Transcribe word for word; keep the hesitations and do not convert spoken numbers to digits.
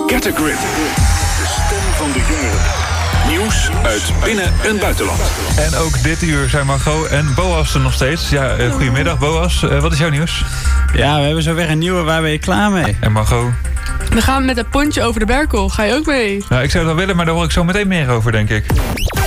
Get a Grip. De stem van de jongeren. Nieuws uit binnen- en buitenland. En ook dit uur zijn Margot en Boas er nog steeds. Ja, uh, goedemiddag Boas. Uh, wat is jouw nieuws? Ja, we hebben zo weer een nieuwe. Waar ben je klaar mee? En Margot? We gaan met een pontje over de Berkel. Ga je ook mee? Nou, ik zou het wel willen, maar daar hoor ik zo meteen meer over, denk ik.